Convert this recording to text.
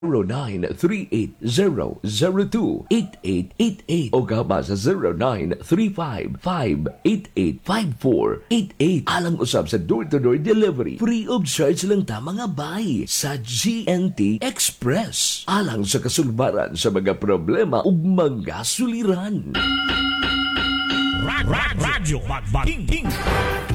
0938-002-8888 o kaba sa 0935-588-5488. Alang usab sa door-to-door delivery. Free of charge lang ta mga bay sa GNT Express. Alang sa kasulbaran sa mga problema ug mga suliran. Radyo Magbating